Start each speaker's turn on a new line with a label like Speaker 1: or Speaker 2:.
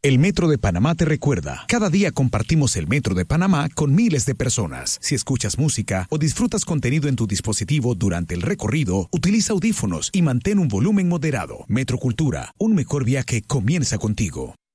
Speaker 1: El Metro de Panamá te recuerda, cada día compartimos el Metro de Panamá con miles de personas. Si escuchas música o disfrutas contenido en tu dispositivo durante el recorrido, utiliza audífonos y mantén un volumen moderado. Metro Cultura, un mejor viaje comienza contigo.